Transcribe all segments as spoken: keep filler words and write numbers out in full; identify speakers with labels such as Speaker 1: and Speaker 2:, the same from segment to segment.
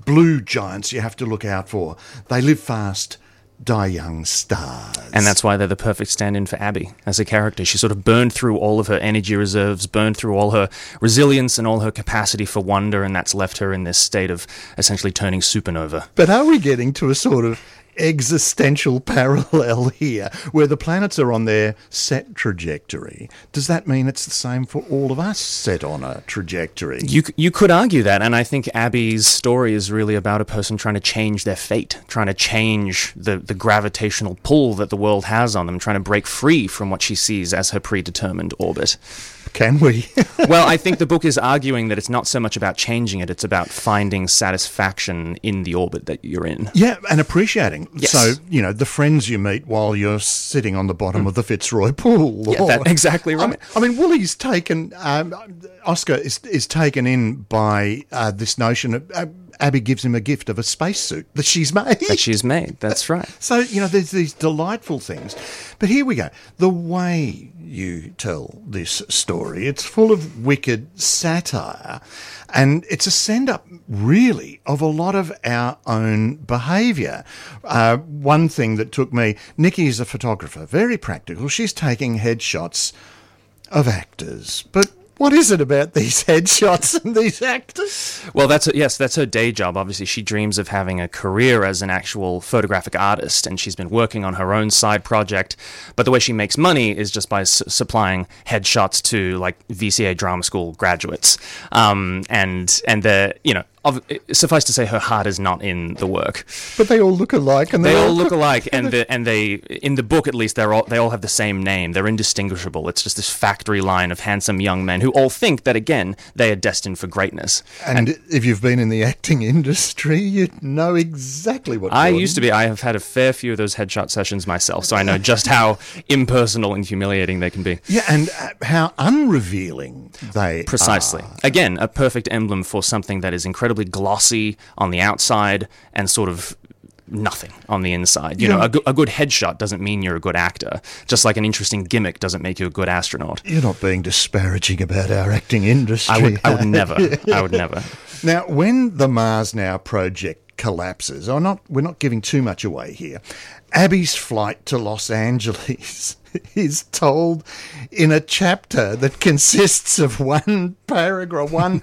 Speaker 1: blue giants you have to look out for. They live fast, die young stars.
Speaker 2: And that's why they're the perfect stand-in for Abby as a character. She sort of burned through all of her energy reserves, burned through all her resilience and all her capacity for wonder, and that's left her in this state of essentially turning supernova.
Speaker 1: But are we getting to a sort of existential parallel here where the planets are on their set trajectory? Does that mean it's the same for all of us set on a trajectory?
Speaker 2: You you could argue that, and I think Abby's story is really about a person trying to change their fate, trying to change the, the gravitational pull that the world has on them, trying to break free from what she sees as her predetermined orbit.
Speaker 1: Can we?
Speaker 2: Well, I think the book is arguing that it's not so much about changing it, it's about finding satisfaction in the orbit that you're in.
Speaker 1: Yeah, and appreciating.
Speaker 2: Yes.
Speaker 1: So, you know, the friends you meet while you're sitting on the bottom mm. of the Fitzroy pool.
Speaker 2: Yeah,
Speaker 1: or,
Speaker 2: that's exactly right.
Speaker 1: I mean, I mean Woolie's taken, um, Oscar is, is taken in by uh, this notion of, uh, Abby gives him a gift of a spacesuit that she's made.
Speaker 2: That she's made, that's right.
Speaker 1: So, you know, there's these delightful things. But here we go. The way you tell this story, it's full of wicked satire, and it's a send-up, really, of a lot of our own behaviour. Uh, one thing that took me, Nikki is a photographer, very practical. She's taking headshots of actors, but what is it about these headshots and these actors?
Speaker 2: Well, that's yes, that's her day job. Obviously, she dreams of having a career as an actual photographic artist, and she's been working on her own side project. But the way she makes money is just by s- supplying headshots to like V C A drama school graduates, um, and and the you know. Of, suffice to say, her heart is not in the work.
Speaker 1: But they all look alike, and
Speaker 2: they all
Speaker 1: all
Speaker 2: look alike, and the, and they in the book at least they're all they all have the same name. They're indistinguishable. It's just this factory line of handsome young men who all think that again they are destined for greatness.
Speaker 1: And, and if you've been in the acting industry, you know exactly what.
Speaker 2: I
Speaker 1: Jordan.
Speaker 2: used to be. I have had a fair few of those headshot sessions myself, so I know just how impersonal and humiliating they can be.
Speaker 1: Yeah, and uh, how unrevealing they
Speaker 2: precisely.
Speaker 1: are.
Speaker 2: Again, a perfect emblem for something that is incredibly glossy on the outside and sort of nothing on the inside. You
Speaker 1: yeah.
Speaker 2: know, a, go- a good headshot doesn't mean you're a good actor, just like an interesting gimmick doesn't make you a good astronaut.
Speaker 1: You're not being disparaging about our acting industry.
Speaker 2: I would, I would never. I would never.
Speaker 1: Now, when the Mars Now project collapses, or not, we're not giving too much away here, Abby's flight to Los Angeles is told in a chapter that consists of one paragraph, one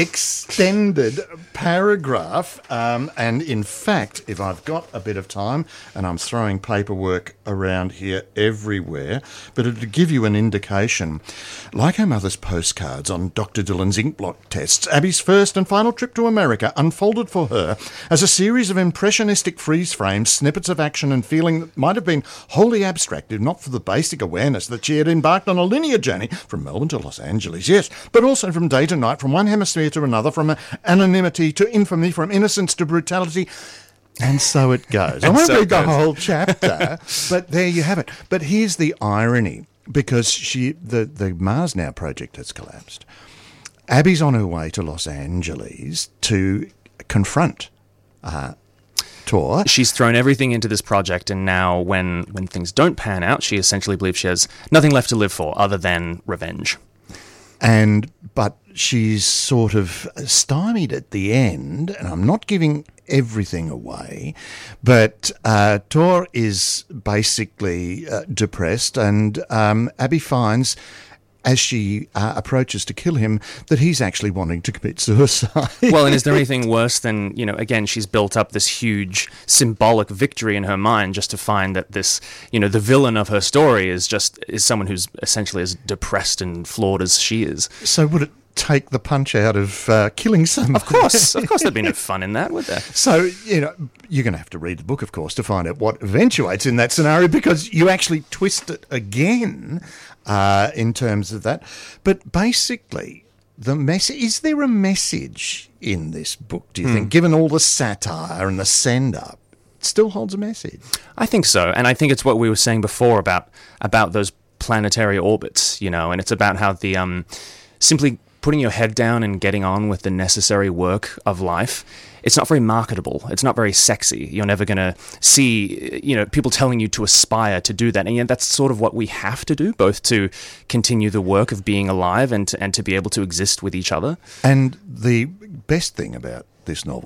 Speaker 1: extended paragraph. Um, and in fact, if I've got a bit of time, and I'm throwing paperwork around here everywhere, but it'll give you an indication. Like her mother's postcards on Doctor Dillon's inkblot tests, Abby's first and final trip to America unfolded for her as a series of impressionistic freeze frames, snippets of action and feeling that might have been wholly abstract, if not for the basic awareness that she had embarked on a linear journey from Melbourne to Los Angeles, yes, but also from day to night, from one hemisphere to another, from anonymity to infamy, from innocence to brutality. And so it goes. I won't
Speaker 2: so
Speaker 1: read the
Speaker 2: goes.
Speaker 1: whole chapter, but there you have it. But here's the irony, because she the, the Mars Now project has collapsed. Abby's on her way to Los Angeles to confront uh, Tor.
Speaker 2: She's thrown everything into this project, and now when, when things don't pan out, she essentially believes she has nothing left to live for other than revenge.
Speaker 1: And but she's sort of stymied at the end, and I'm not giving everything away, but uh, Tor is basically uh, depressed, and um, Abby finds, as she uh, approaches to kill him, that he's actually wanting to commit suicide.
Speaker 2: Well, and is there anything worse than, you know, again, she's built up this huge symbolic victory in her mind just to find that this, you know, the villain of her story is just, is someone who's essentially as depressed and flawed as she is.
Speaker 1: So would it take the punch out of uh, killing someone?
Speaker 2: Of course, of course there'd be no fun in that, would there?
Speaker 1: So, you know, you're going to have to read the book, of course, to find out what eventuates in that scenario, because you actually twist it again uh, in terms of that. But basically, the mess- is there a message in this book, do you mm. think, given all the satire and the send-up? It still holds a message?
Speaker 2: I think so, and I think it's what we were saying before about about those planetary orbits, you know, and it's about how the um, simply putting your head down and getting on with the necessary work of life, it's not very marketable. It's not very sexy. You're never going to see, you know, people telling you to aspire to do that. And yet that's sort of what we have to do, both to continue the work of being alive and to, and to be able to exist with each other.
Speaker 1: And the best thing about this novel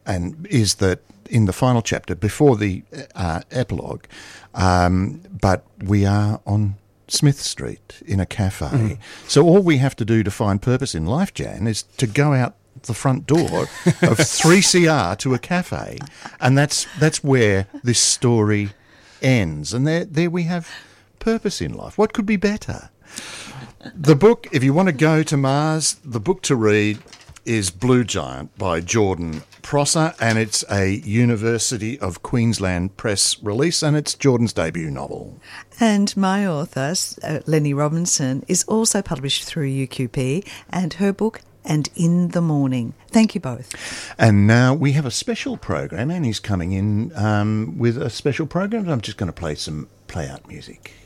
Speaker 1: and is that in the final chapter, before the uh, epilogue, um, but we are on Smith Street in a cafe. Mm. So all we have to do to find purpose in life, Jan, is to go out the front door of three C R to a cafe, and that's that's where this story ends. And there, there we have purpose in life. What could be better? The book, if you want to go to Mars, the book to read is Blue Giant by Jordan Prosser, and it's a University of Queensland Press release, and it's Jordan's debut novel.
Speaker 3: And my author, uh, Lenny Robinson, is also published through U Q P, and her book, And in the Morning. Thank you both.
Speaker 1: And now we have a special program. Annie's coming in um, with a special program. I'm just going to play some play-out music.